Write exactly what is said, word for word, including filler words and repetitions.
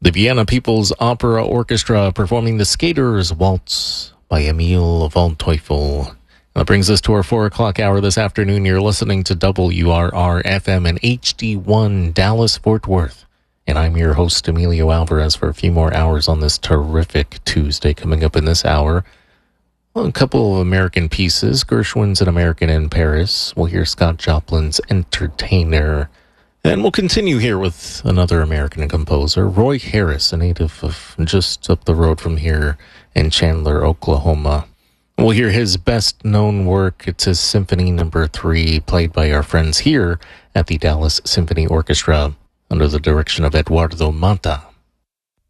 The Vienna People's Opera Orchestra performing the Skater's Waltz by Emil von Teufel. That brings us to our four o'clock hour this afternoon. You're listening to W R R F M and H D one Dallas-Fort Worth. And I'm your host, Emilio Alvarez, for a few more hours on this terrific Tuesday. Coming up in this hour, well, a couple of American pieces. Gershwin's An American in Paris. We'll hear Scott Joplin's Entertainer. And we'll continue here with another American composer, Roy Harris, a native of just up the road from here in Chandler, Oklahoma. We'll hear his best-known work. It's his Symphony Number Three, played by our friends here at the Dallas Symphony Orchestra under the direction of Eduardo Mata.